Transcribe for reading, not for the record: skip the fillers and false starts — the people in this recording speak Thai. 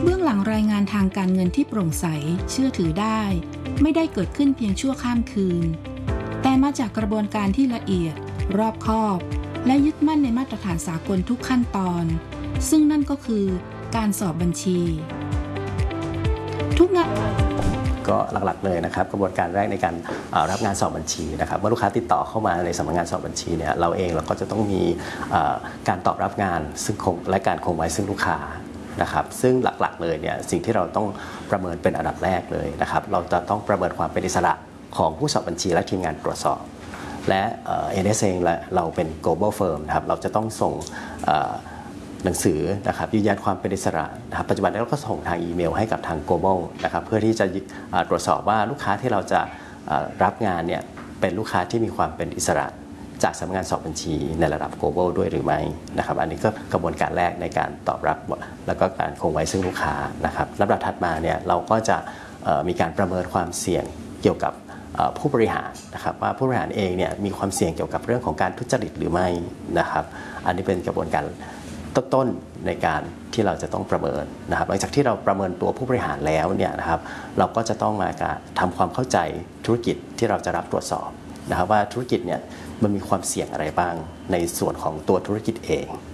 เบื้องหลังรายงานทางการเงินที่โปร่งใสเชื่อถือได้ไม่ได้เกิดขึ้นเพียงชั่วข้ามคืนแต่มาจากกระบวนการที่ละเอียดรอบคอบและยึดมั่นในมาตรฐานสากลทุกขั้นตอนซึ่งนั่นก็คือการสอบบัญชีทุกงานก็หลักๆเลยนะครับกระบวนการแรกในการรับงานสอบบัญชีนะครับเมื่อลูกค้าติดต่อเข้ามาในสำนักงานสอบบัญชีเนี่ยเราก็จะต้องมีการตอบรับงานซึ่งและการคงไว้ซึ่งลูกค้านะครับซึ่งหลักๆเลยเนี่ยสิ่งที่เราต้องประเมินเป็นอันดับแรกเลยนะครับเราจะต้องประเมินความเป็นอิสระของผู้สอบบัญชีและทีมงานตรวจสอบและNS เองและเราเป็น global firm นะครับเราจะต้องส่งหนังสือนะครับยืนยันความเป็นอิสระนะครับปัจจุบันเราก็ส่งทางอีเมลให้กับทาง global นะครับเพื่อที่จะตรวจสอบว่าลูกค้าที่เราจะรับงานเนี่ยเป็นลูกค้าที่มีความเป็นอิสระจากสำนักงานสอบบัญชีในระดับ global ด้วยหรือไม่นะครับอันนี้ก็กระบวนการแรกในการตอบรับแล้วก็การคงไว้ซึ่งลูกค้านะครับลำดับถัดมาเนี่ยเราก็จะมีการประเมินความเสี่ยงเกี่ยวกับผู้บริหารนะครับว่าผู้บริหารเองเนี่ยมีความเสี่ยงเกี่ยวกับเรื่องของการทุจริตหรือไม่นะครับอันนี้เป็นกระบวนการต้นในการที่เราจะต้องประเมินนะครับหลังจากที่เราประเมินตัวผู้บริหารแล้วเนี่ยนะครับเราก็จะต้องมาทำความเข้าใจธุรกิจที่เราจะรับตรวจสอบนะครับว่าธุรกิจเนี่ยมันมีความเสี่ยงอะไรบ้างในส่วนของตัวธุรกิจเอง